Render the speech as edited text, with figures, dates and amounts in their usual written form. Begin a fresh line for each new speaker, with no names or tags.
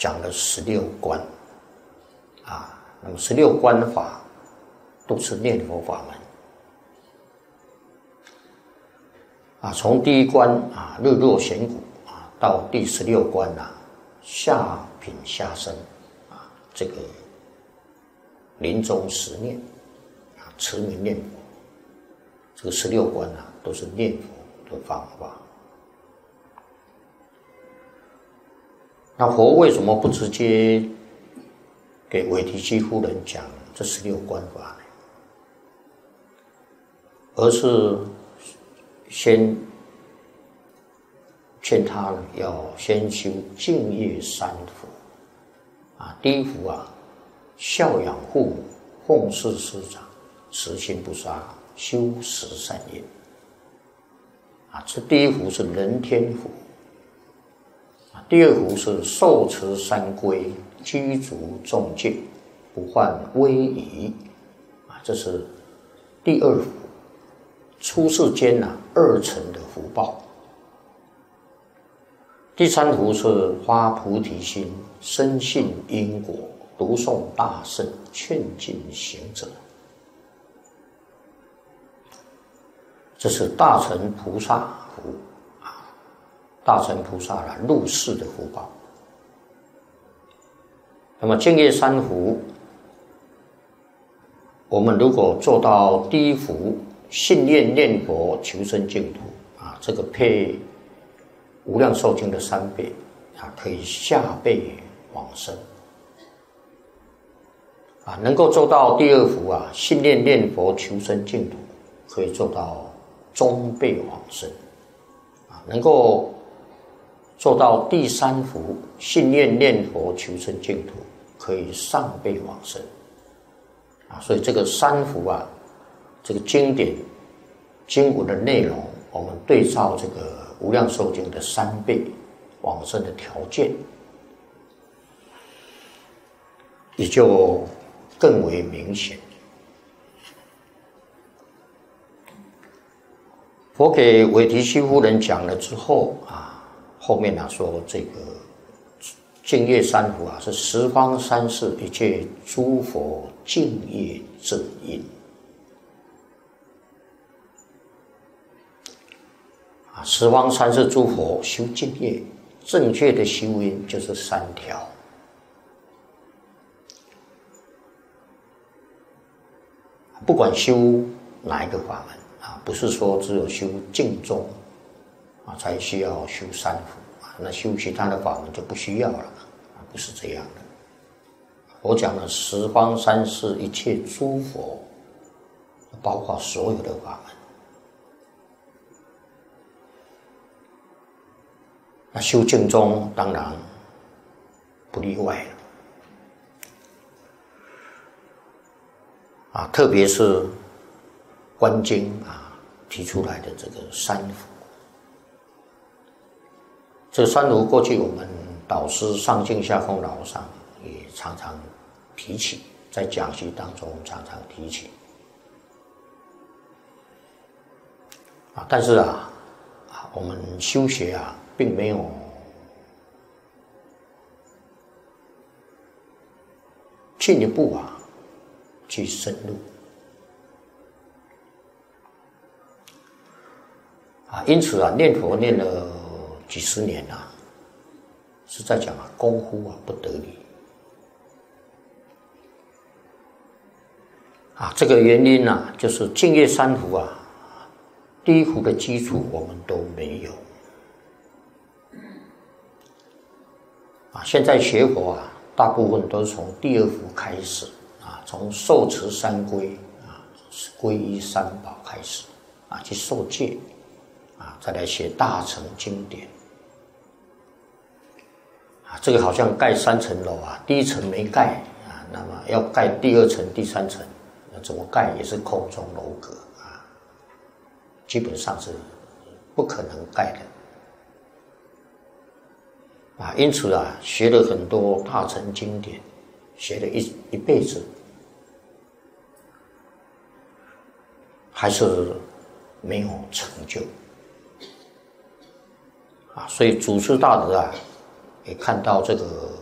讲了16观啊，那么16观法都是念佛法门啊，从第一关啊日落显骨啊，到第16关啊下品下生啊，这个临终十念啊，持名念佛，这个16关啊都是念佛的方法。那佛为什么不直接给韦提希夫人讲这16观法呢？而是先劝他呢，要先修净业3福啊。第一福啊，孝养父母，奉事师长，慈心不杀，修10善业啊。这第一福是人天福。第二福是受持三规，居足众戒，不患威仪啊，这是第二福，出世间2层的福报。第三福是发菩提心，深信因果，读诵大圣，劝进行者，这是大乘菩萨福。大乘菩萨入世的福报。那么净业3福，我们如果做到第一福，信念念佛求生净土啊，这个配无量寿经的3倍啊，可以下辈往生啊。能够做到第二福啊，信念念佛求生净土，可以做到中辈往生啊。能够做到第3福，信念念佛求生净土，可以上辈往生啊。所以这个3福啊，这个经典经文的内容，我们对照这个无量寿经的3倍往生的条件，也就更为明显。佛给韦提希夫人讲了之后啊，后面说这个净业3福啊，是十方三世一切诸佛净业正因啊。十方三世诸佛修净业，正确的修因就是3条。不管修哪一个法门啊，不是说只有修净宗啊才需要修3福啊，那修其他的法门就不需要了啊，不是这样的。我讲了十方三世一切诸佛，包括所有的法门。那修净宗当然不例外了啊，特别是观经啊提出来的这个3福。这3福过去我们导师上净下空老上也常常提起，在讲习当中常常提起啊，但是我们修学并没有进一步去深入因此念佛念了几十年是在讲功夫不得力这个原因就是净业3福第一福的基础我们都没有现在学佛大部分都是从第2福开始从受持3规皈依3宝开始去受戒再来学大乘经典这个好像盖3层楼第1层没盖那么要盖第2层第3层，怎么盖也是空中楼阁基本上是不可能盖的因此学了很多大乘经典，学了一辈子，还是没有成就所以祖师大德也看到这个